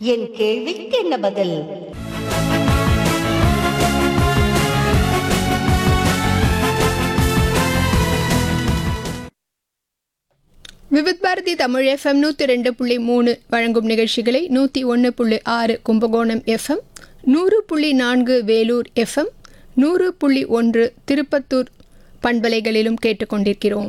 என் கேள்விக்கு என்ன பதில்? விவித் பாரதி தமிழ் எஃப்எம் 102.3 வழங்கும் நிகழ்ச்சிகளை 101.6 கும்பகோணம் எஃப்எம், 100.4 வேலூர் எஃப்எம், 100.1 திருப்பத்தூர் பண்பலைகளிலும் கேட்டுக்கொண்டிருக்கிறோம்.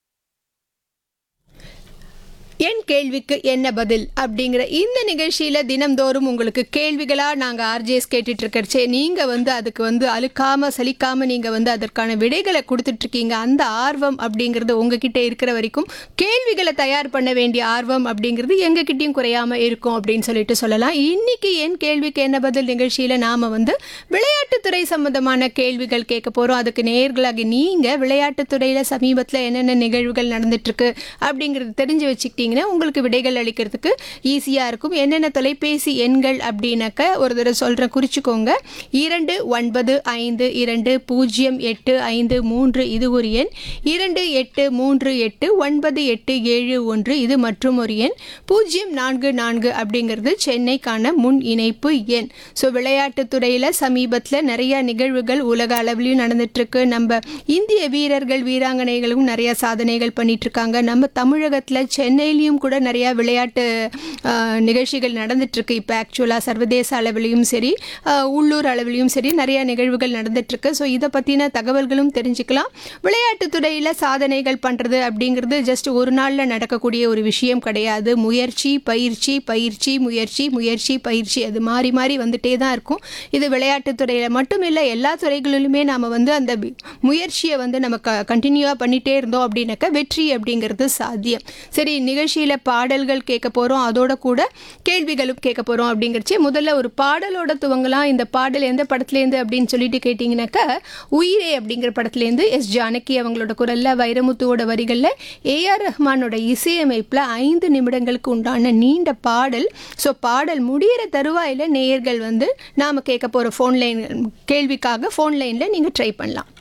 என் கேள்விக்கு என்ன பதில் அப்படிங்கிற இந்த நிகழ்ச்சியில் தினம்தோறும் உங்களுக்கு கேள்விகளாக நாங்கள் ஆர்ஜேஸ் கேட்டுட்ருக்கறச்சே நீங்கள் அதுக்கு அழுக்காமல் சலிக்காமல் நீங்கள் அதற்கான விடைகளை கொடுத்துட்ருக்கீங்க. அந்த ஆர்வம் அப்படிங்கிறது உங்ககிட்ட இருக்கிற வரைக்கும் கேள்விகளை தயார் பண்ண வேண்டிய ஆர்வம் அப்படிங்கிறது எங்ககிட்டையும் குறையாமல் இருக்கும் அப்படின்னு சொல்லிட்டு சொல்லலாம். இன்றைக்கி என் கேள்விக்கு என்ன பதில் நிகழ்ச்சியில் நாம் விளையாட்டுத்துறை சம்மந்தமான கேள்விகள் கேட்க போகிறோம். அதுக்கு நேர்களாக நீங்கள் விளையாட்டுத்துறையில் சமீபத்தில் என்னென்ன நிகழ்வுகள் நடந்துட்டுருக்கு அப்படிங்கிறது தெரிஞ்சு வச்சுக்கிட்டீங்க உங்களுக்கு விடைகள் அளிக்கிறதுக்கு ஈஸியாக இருக்கும். என்னென்ன தொலைபேசி எண்கள் அப்படின்னாக்க ஒரு தடவை சொல்கிறேன், குறிச்சிக்கோங்க. 29520853 இது ஒரு எண். 28389887 இது மற்றும் ஒரு எண். 044 அப்படிங்கிறது சென்னைக்கான முன் இணைப்பு எண். ஸோ விளையாட்டுத்துறையில் சமீபத்தில் நிறையா நிகழ்வுகள் உலக அளவிலையும் நடந்துட்டுருக்கு. நம்ம இந்திய வீரர்கள் வீராங்கனைகளும் நிறையா சாதனைகள் பண்ணிகிட்ருக்காங்க. நம்ம தமிழகத்தில் சென்னையிலையும் கூட நிறையா விளையாட்டு நிகழ்ச்சிகள் நடந்துட்டுருக்கு. இப்போ ஆக்சுவலாக சர்வதேச அளவிலையும் சரி உள்ளூர் அளவிலையும் சரி நிறையா நிகழ்வுகள் நடந்துட்டுருக்கு. ஸோ இதை பற்றின தகவல்களும் தெரிஞ்சுக்கலாம். விளையாட்டுத்துறையில் சாதனைகள் பண்ணுறது அப்படிங்கிறது ஜஸ்ட் ஒரு நாளில் நடக்கக்கூடிய ஒரு விஷயம் கிடையாது. முயற்சி, பயிற்சி, பயிற்சி, முயற்சி, முயற்சி, பயிற்சி, அது மாறி மாறி வந்துட்டே தான் இருக்கும். இது விளையாட்டுத்துறையில் மட்டும் இல்லை, எல்லா துறைகளிலுமே நாம் அந்த முயற்சியை நம்ம கண்டினியூவாக பண்ணிகிட்டே இருந்தோம் அப்படின்னாக்கா வெற்றி அப்படிங்கிறது சாத்தியம். சரி, நிகழ்ச்சியில் பாடல்கள் கேட்க போகிறோம், அதோட கூட கேள்விகளும் கேட்க போகிறோம். அப்படிங்கிறச்சு முதல்ல ஒரு பாடலோட துவங்கலாம். இந்த பாடல் எந்த படத்துலேருந்து அப்படின்னு சொல்லிட்டு கேட்டிங்கனாக்கா, உயிரே அப்படிங்கிற படத்துலேருந்து எஸ் ஜானகி அவங்களோட குரலில் வைரமுத்துவோட வரிகளில் ஏஆர் ரஹ்மானோட இசையமைப்பில் 5 நிமிடங்களுக்கு உண்டான நீண்ட பாடல். ஸோ பாடல் முடிகிற தருவாயில் நேயர்கள் நாம் கேட்க போகிற ஃபோன் லைன் கேள்விக்காக ஃபோன் லைனில் நீங்கள் ட்ரை பண்ணலாம்.